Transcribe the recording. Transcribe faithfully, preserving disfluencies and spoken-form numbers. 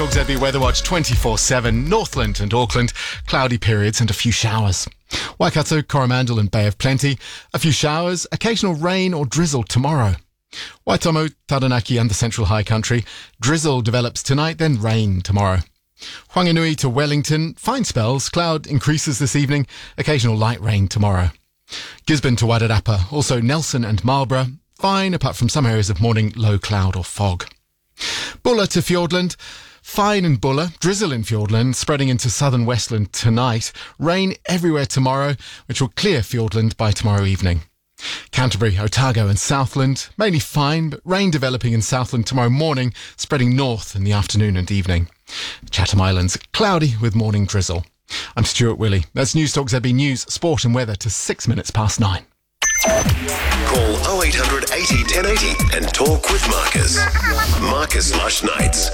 Talk Z B Weather Watch twenty-four seven. Northland and Auckland, cloudy periods and a few showers. Waikato, Coromandel and Bay of Plenty, a few showers, occasional rain or drizzle tomorrow. Waitomo, Taranaki and the Central High Country, drizzle develops tonight, then rain tomorrow. Whanganui to Wellington, fine spells, cloud increases this evening, occasional light rain tomorrow. Gisborne to Wairarapa, also Nelson and Marlborough, fine apart from some areas of morning low cloud or fog. Bulla to Fiordland, fine in Bulla, drizzle in Fiordland, spreading into southern Westland tonight, rain everywhere tomorrow, which will clear Fiordland by tomorrow evening. Canterbury, Otago and Southland, mainly fine, but rain developing in Southland tomorrow morning, spreading north in the afternoon and evening. Chatham Islands, cloudy with morning drizzle. I'm Stuart Willey. That's News Talk Z B News, Sport and Weather to six minutes past nine. Call oh eight hundred eighty ten eighty and talk with Marcus. Marcus Lush Nights.